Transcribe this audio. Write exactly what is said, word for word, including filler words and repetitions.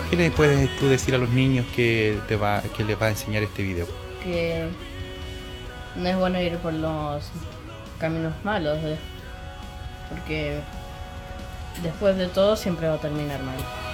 ¿Qué les puedes tú decir a los niños que, te va, que les va a enseñar este video? Que no es bueno ir por los caminos malos, de- porque después de todo siempre va a terminar mal.